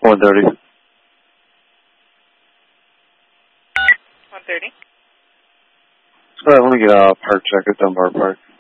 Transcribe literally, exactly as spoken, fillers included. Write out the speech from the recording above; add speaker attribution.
Speaker 1: one thirty.
Speaker 2: one thirty.
Speaker 1: All right, let me get a park check at Dunbar Park.